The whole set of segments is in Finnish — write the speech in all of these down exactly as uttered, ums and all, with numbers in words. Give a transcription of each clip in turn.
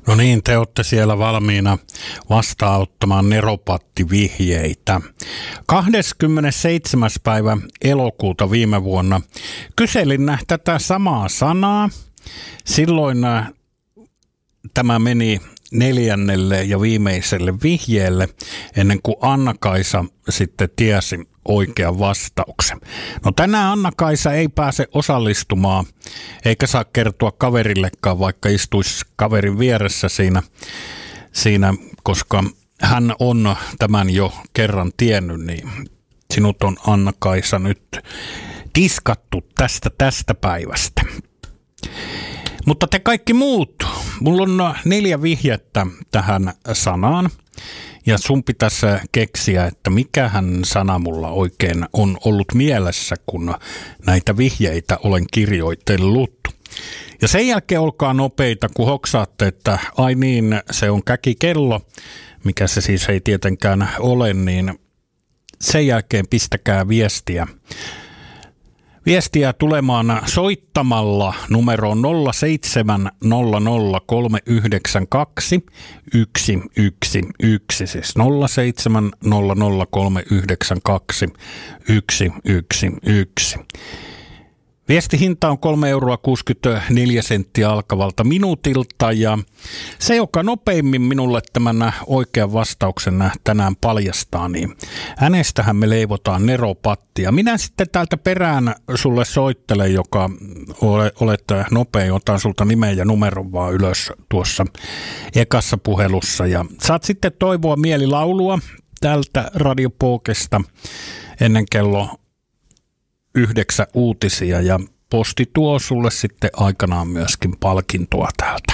No niin, te olette siellä valmiina vastaanottamaan neropattivihjeitä. kahdeskymmenesseitsemäs päivä elokuuta viime vuonna kyselin tätä samaa sanaa. Silloin tämä meni neljännelle ja viimeiselle vihjeelle ennen kuin Anna-Kaisa sitten tiesi oikean vastauksen. No tänään Anna-Kaisa ei pääse osallistumaan, eikä saa kertoa kaverillekaan, vaikka istuisi kaverin vieressä siinä, siinä, koska hän on tämän jo kerran tiennyt, niin sinut on Anna-Kaisa nyt tiskattu tästä tästä päivästä. Mutta te kaikki muut, mulla on neljä vihjettä tähän sanaan. Ja sun pitäisi keksiä, että mikähän sana mulla oikein on ollut mielessä, kun näitä vihjeitä olen kirjoitellut. Ja sen jälkeen olkaa nopeita, kun hoksaatte, että ai niin, se on käkikello, mikä se siis ei tietenkään ole, niin sen jälkeen pistäkää viestiä. Viestiä tulemaan soittamalla numeroon nolla seitsemän nolla nolla kolme yhdeksän kaksi yksi yksi yksi, siis nolla seitsemän nolla nolla kolme yhdeksän kaksi yksi yksi yksi. Viestihinta on kolme euroa kuusikymmentäneljä senttiä alkavalta minuutilta ja se, joka nopeimmin minulle tämän oikean vastauksen tänään paljastaa, niin hänestähän me leivotaan neropattia. Minä sitten täältä perään sulle soittelen, joka olet nopein, otan sulta nimen ja numeron vaan ylös tuossa ekassa puhelussa ja saat sitten toivoa mielilaulua tältä Radiopokesta ennen kello yhdeksän uutisia ja posti tuo sulle sitten aikanaan myöskin palkintoa täältä.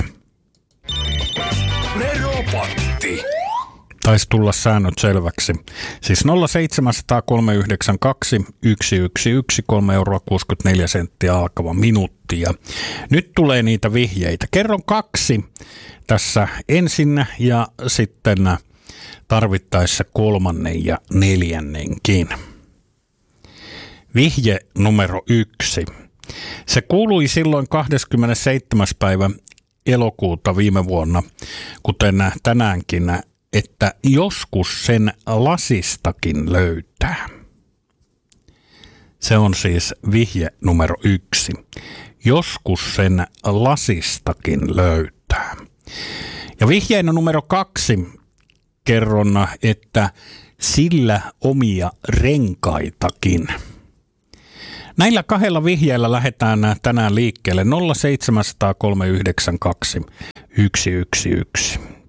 Neropatti. Taisi tulla säännöt selväksi. Siis nolla seitsemän nolla nolla kolme yhdeksän kaksi yksi yksi yksi, kolme euroa kuusikymmentäneljä senttiä alkava minuutti. Ja nyt tulee niitä vihjeitä. Kerron kaksi tässä ensin ja sitten tarvittaessa kolmannen ja neljännenkin. Vihje numero yksi. Se kuului silloin kahdeskymmenesseitsemäs päivä elokuuta viime vuonna, kuten tänäänkin, että joskus sen lasistakin löytää. Se on siis vihje numero yksi. Joskus sen lasistakin löytää. Ja vihjeenä numero kaksi kerron, että sillä omia renkaitakin. Näillä kahdella vihjeellä lähdetään tänään liikkeelle nolla seitsemän nolla nolla kolme yhdeksän kaksi yksi yksi yksi.